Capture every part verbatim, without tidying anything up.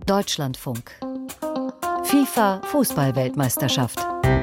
Deutschlandfunk. FIFA-Fußball-Weltmeisterschaft.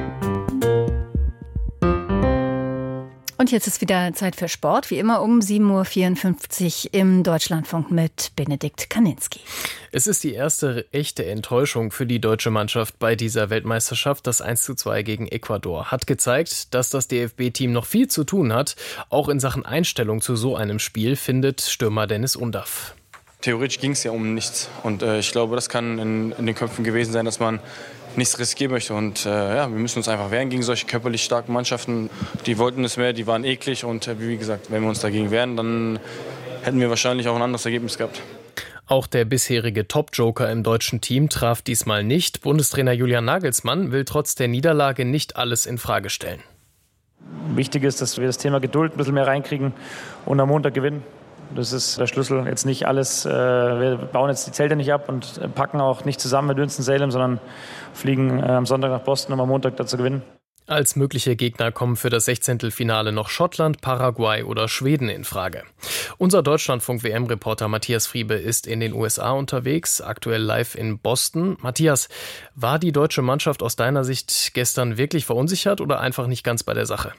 Und jetzt ist wieder Zeit für Sport, wie immer um sieben Uhr vierundfünfzig im Deutschlandfunk mit Benedikt Kaninski. Es ist die erste echte Enttäuschung für die deutsche Mannschaft bei dieser Weltmeisterschaft. Das eins zu zwei gegen Ecuador hat gezeigt, dass das D F B-Team noch viel zu tun hat. Auch in Sachen Einstellung zu so einem Spiel, findet Stürmer Dennis Undaff. Theoretisch ging es ja um nichts. Und äh, ich glaube, das kann in, in den Köpfen gewesen sein, dass man nichts riskieren möchte. Und äh, ja, wir müssen uns einfach wehren gegen solche körperlich starken Mannschaften. Die wollten es mehr, die waren eklig. Und äh, wie gesagt, wenn wir uns dagegen wehren, dann hätten wir wahrscheinlich auch ein anderes Ergebnis gehabt. Auch der bisherige Top-Joker im deutschen Team traf diesmal nicht. Bundestrainer Julian Nagelsmann will trotz der Niederlage nicht alles in Frage stellen. Wichtig ist, dass wir das Thema Geduld ein bisschen mehr reinkriegen und am Montag gewinnen. Das ist der Schlüssel. Jetzt nicht alles, äh, wir bauen jetzt die Zelte nicht ab und packen auch nicht zusammen mit Winston-Salem, sondern fliegen äh, am Sonntag nach Boston, um am Montag da zu gewinnen. Als mögliche Gegner kommen für das Sechzehntelfinale noch Schottland, Paraguay oder Schweden in Frage. Unser Deutschlandfunk-W M-Reporter Matthias Friebe ist in den U S A unterwegs, aktuell live in Boston. Matthias, war die deutsche Mannschaft aus deiner Sicht gestern wirklich verunsichert oder einfach nicht ganz bei der Sache?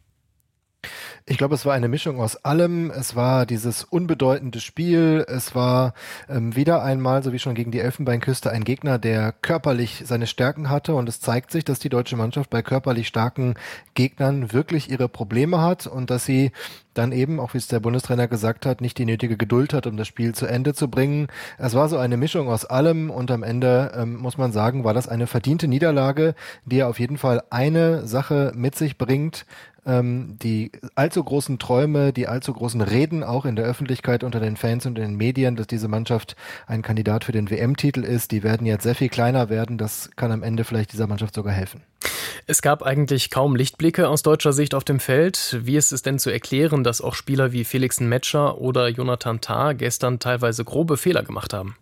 Ich glaube, es war eine Mischung aus allem. Es war dieses unbedeutende Spiel. Es war ähm, wieder einmal, so wie schon gegen die Elfenbeinküste, ein Gegner, der körperlich seine Stärken hatte. Und es zeigt sich, dass die deutsche Mannschaft bei körperlich starken Gegnern wirklich ihre Probleme hat und dass sie dann eben, auch wie es der Bundestrainer gesagt hat, nicht die nötige Geduld hat, um das Spiel zu Ende zu bringen. Es war so eine Mischung aus allem und am Ende, ähm, muss man sagen, war das eine verdiente Niederlage, die auf jeden Fall eine Sache mit sich bringt. Ähm, die allzu großen Träume, die allzu großen Reden auch in der Öffentlichkeit unter den Fans und den Medien, dass diese Mannschaft ein Kandidat für den W M-Titel ist, die werden jetzt sehr viel kleiner werden. Das kann am Ende vielleicht dieser Mannschaft sogar helfen. Es gab eigentlich kaum Lichtblicke aus deutscher Sicht auf dem Feld. Wie ist es denn zu erklären, dass auch Spieler wie Felix Metscher oder Jonathan Tah gestern teilweise grobe Fehler gemacht haben?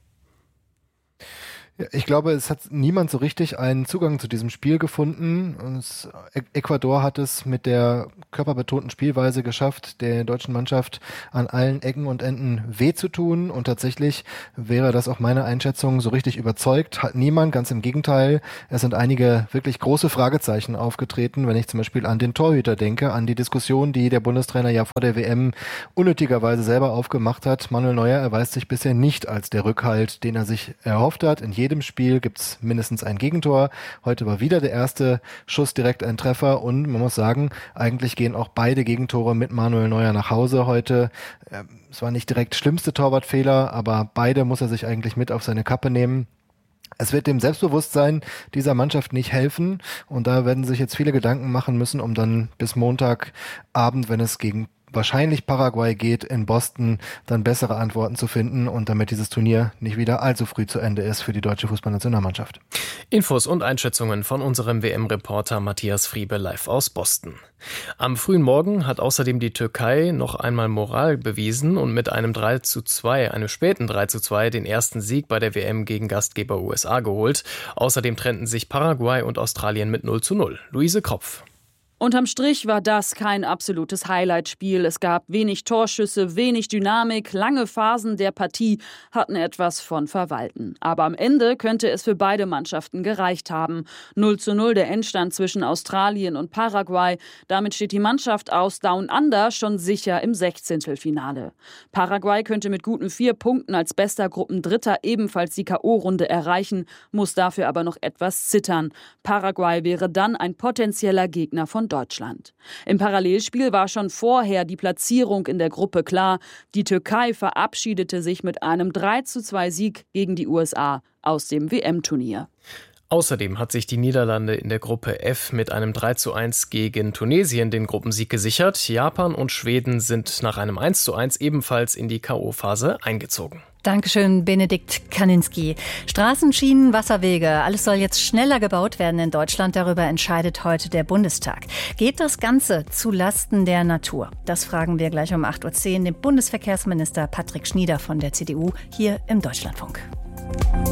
Ich glaube, es hat niemand so richtig einen Zugang zu diesem Spiel gefunden. Und Ecuador hat es mit der körperbetonten Spielweise geschafft, der deutschen Mannschaft an allen Ecken und Enden weh zu tun. Und tatsächlich wäre das auch meine Einschätzung, so richtig überzeugt hat niemand. Ganz im Gegenteil, es sind einige wirklich große Fragezeichen aufgetreten, wenn ich zum Beispiel an den Torhüter denke, an die Diskussion, die der Bundestrainer ja vor der W M unnötigerweise selber aufgemacht hat. Manuel Neuer erweist sich bisher nicht als der Rückhalt, den er sich erhofft hat. In jedem Spiel gibt es mindestens ein Gegentor. Heute war wieder der erste Schuss direkt ein Treffer und man muss sagen, eigentlich gehen auch beide Gegentore mit Manuel Neuer nach Hause heute. Es war nicht direkt schlimmste Torwartfehler, aber beide muss er sich eigentlich mit auf seine Kappe nehmen. Es wird dem Selbstbewusstsein dieser Mannschaft nicht helfen und da werden sich jetzt viele Gedanken machen müssen, um dann bis Montagabend, wenn es gegen wahrscheinlich Paraguay geht, in Boston dann bessere Antworten zu finden und damit dieses Turnier nicht wieder allzu früh zu Ende ist für die deutsche Fußballnationalmannschaft. Infos und Einschätzungen von unserem W M-Reporter Matthias Friebe live aus Boston. Am frühen Morgen hat außerdem die Türkei noch einmal Moral bewiesen und mit einem drei zu zwei, einem späten drei zu zwei, den ersten Sieg bei der W M gegen Gastgeber U S A geholt. Außerdem trennten sich Paraguay und Australien mit null zu null. Luise Kropf. Unterm Strich war das kein absolutes Highlight-Spiel. Es gab wenig Torschüsse, wenig Dynamik, lange Phasen der Partie hatten etwas von Verwalten. Aber am Ende könnte es für beide Mannschaften gereicht haben. null zu null der Endstand zwischen Australien und Paraguay. Damit steht die Mannschaft aus Down Under schon sicher im Sechzehntelfinale. Paraguay könnte mit guten vier Punkten als bester Gruppendritter ebenfalls die K O-Runde erreichen, muss dafür aber noch etwas zittern. Paraguay wäre dann ein potenzieller Gegner von Deutschland. Im Parallelspiel war schon vorher die Platzierung in der Gruppe klar. Die Türkei verabschiedete sich mit einem drei zu zwei Sieg gegen die U S A aus dem W M-Turnier. Außerdem hat sich die Niederlande in der Gruppe F mit einem drei zu eins gegen Tunesien den Gruppensieg gesichert. Japan und Schweden sind nach einem eins zu eins ebenfalls in die K O-Phase eingezogen. Dankeschön, Benedikt Kaninski. Straßen, Schienen, Wasserwege, alles soll jetzt schneller gebaut werden in Deutschland. Darüber entscheidet heute der Bundestag. Geht das Ganze zu Lasten der Natur? Das fragen wir gleich um acht Uhr zehn den Bundesverkehrsminister Patrick Schnieder von der C D U hier im Deutschlandfunk.